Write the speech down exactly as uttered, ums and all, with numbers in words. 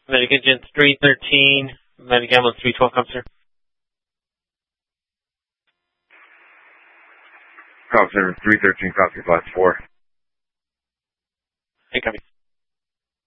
Medic Engine three thirteen, Medic Ambulance three twelve, come, sir. Call center three thirteen, copy, class four. Hey, copy.